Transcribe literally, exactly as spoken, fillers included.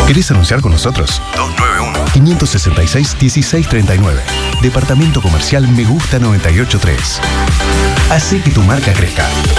¿Querés anunciar con nosotros? dos nueve uno, cinco seis seis, uno seis tres nueve. Departamento Comercial Me Gusta noventa y ocho punto tres. Hacé que tu marca crezca.